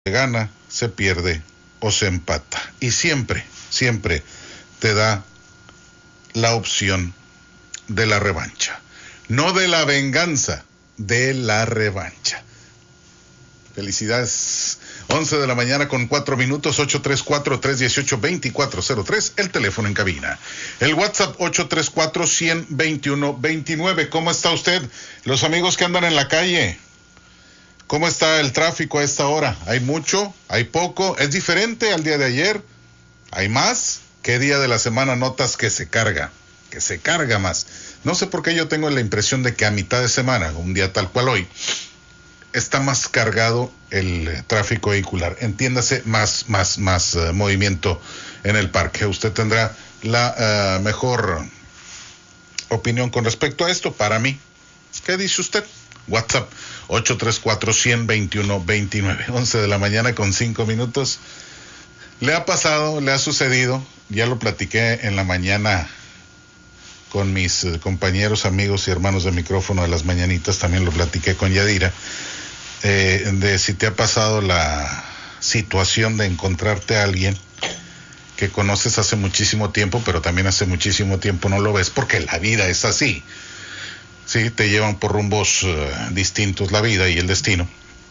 se gana, se pierde o se empata. Y siempre, siempre te da la opción de la revancha. No de la venganza, de la revancha. Felicidades. 11 de la mañana con 4 minutos, 834-318-2403, el teléfono en cabina. El WhatsApp 834-100-21-29. ¿Cómo está usted? Los amigos que andan en la calle, ¿cómo está el tráfico a esta hora? ¿Hay mucho? ¿Hay poco? ¿Es diferente al día de ayer? ¿Hay más? ¿Qué día de la semana notas que se carga? Que se carga más. No sé por qué yo tengo la impresión de que a mitad de semana, un día tal cual hoy, está más cargado el tráfico vehicular. Entiéndase, más movimiento en el parque. Usted tendrá la mejor opinión con respecto a esto. Para mí, ¿qué dice usted? WhatsApp 834-100-21-29. 11 de la mañana con 5 minutos. Le ha pasado, le ha sucedido, ya lo platiqué en la mañana con mis compañeros, amigos y hermanos de micrófono de las mañanitas, también lo platiqué con Yadira, de si te ha pasado la situación de encontrarte a alguien que conoces hace muchísimo tiempo, pero también hace muchísimo tiempo no lo ves, porque la vida es así. Sí, te llevan por rumbos distintos la vida y el destino.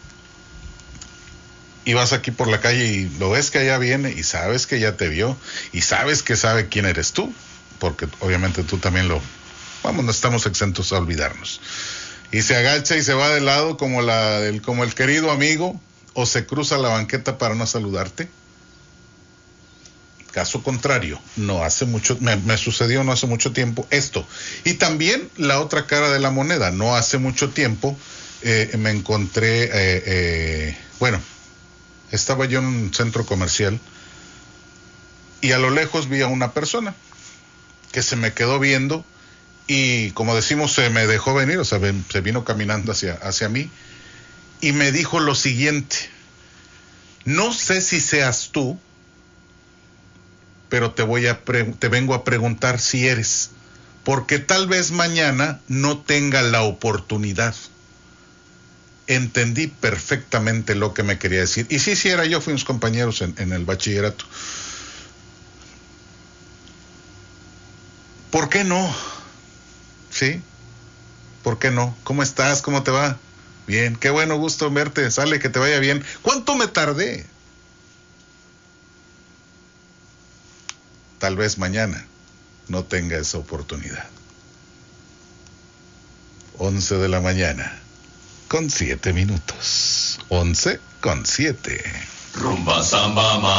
Y vas aquí por la calle y lo ves que allá viene y sabes que ya te vio y sabes que sabe quién eres tú, porque obviamente tú también no estamos exentos a olvidarnos. Y se agacha y se va de lado como el querido amigo, o se cruza la banqueta para no saludarte. Caso contrario, me sucedió no hace mucho tiempo esto. Y también la otra cara de la moneda, no hace mucho tiempo me encontré, estaba yo en un centro comercial y a lo lejos vi a una persona que se me quedó viendo y, como decimos, se me dejó venir, o sea, se vino caminando hacia mí y me dijo lo siguiente: no sé si seas tú, pero te vengo a preguntar si eres, porque tal vez mañana no tenga la oportunidad. Entendí perfectamente lo que me quería decir. Y sí era yo, fuimos compañeros en el bachillerato. ¿Por qué no? ¿Sí? ¿Por qué no? ¿Cómo estás? ¿Cómo te va? Bien, qué bueno, gusto en verte. Sale, que te vaya bien. ¿Cuánto me tardé? Tal vez mañana no tenga esa oportunidad. 11 de la mañana con 7 minutos. 11 con 7. Rumba, samba,